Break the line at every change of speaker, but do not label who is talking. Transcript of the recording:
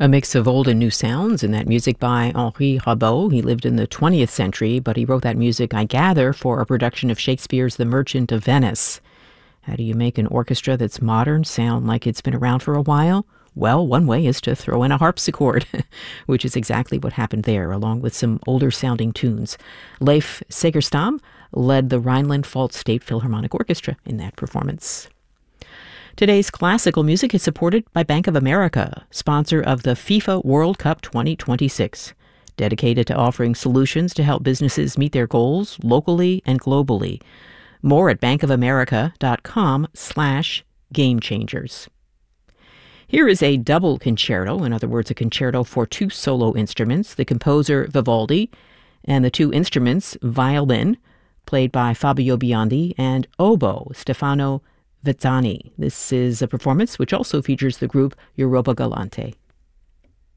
A mix of old and new sounds, and that music by Henri Rabault. He lived in the 20th century, but he wrote that music, I gather, for a production of Shakespeare's The Merchant of Venice. How do you make an orchestra that's modern sound like it's been around for a while? Well, one way is to throw in a harpsichord, which is exactly what happened there, along with some older-sounding tunes. Leif Segerstam led the Rhineland-Pfalz State Philharmonic Orchestra in that performance. Today's classical music is supported by Bank of America, sponsor of the FIFA World Cup 2026, dedicated to offering solutions to help businesses meet their goals locally and globally. More at bankofamerica.com/gamechangers. Here is a double concerto, in other words, a concerto for two solo instruments, the composer Vivaldi, and the two instruments, violin, played by Fabio Biondi, and oboe, Stefano Vezzani. This is a performance which also features the group Europa Galante.